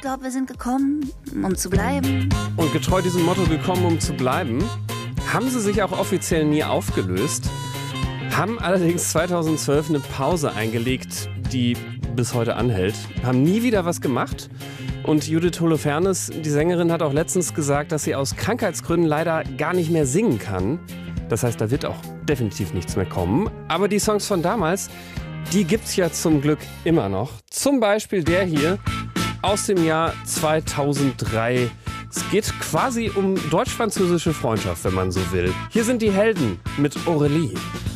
glaube, wir sind gekommen, um zu bleiben. Und getreu diesem Motto gekommen, um zu bleiben, haben sie sich auch offiziell nie aufgelöst, haben allerdings 2012 eine Pause eingelegt, die bis heute anhält, haben nie wieder was gemacht. Und Judith Holofernes, die Sängerin, hat auch letztens gesagt, dass sie aus Krankheitsgründen leider gar nicht mehr singen kann. Das heißt, da wird auch definitiv nichts mehr kommen. Aber die Songs von damals, die gibt's ja zum Glück immer noch. Zum Beispiel der hier aus dem Jahr 2003. Es geht quasi um deutsch-französische Freundschaft, wenn man so will. Hier sind die Helden mit Aurélie.